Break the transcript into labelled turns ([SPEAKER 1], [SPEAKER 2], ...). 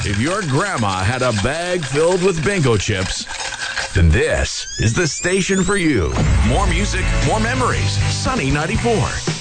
[SPEAKER 1] If your grandma had a bag filled with bingo chips, then this is the station for you. More music, more memories. Sunny 94.